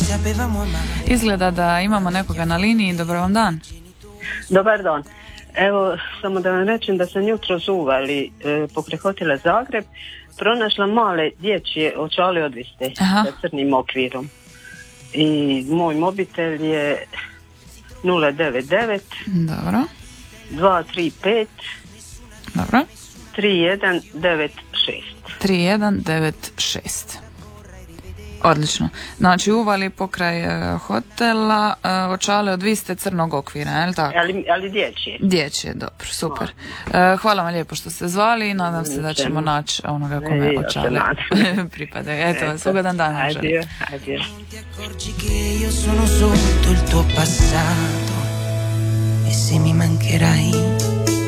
Izgleda da imamo nekoga na liniji. Dobar vam dan. Dobar dan. Evo, samo da vam rečem da sam jutros uvali pokraj hotela Zagreb pronašla male dječje očale odviste sa crnim okvirom. I moj mobitel je 099 Dobro. 235 Dobro. 3196. 3196. Odlično. Znači uvali pokraj hotela očale od viste crnog okvira, je li tako? Ali dječje. Dječje, dobro, super. Hvala vam lijepo što ste zvali i nadam se da ćemo naći onoga kome očale pripadaju. Eto vas, ugodan dan. Addio. Ti accorgi che io sono sotto il tuo passato e se mi mancherai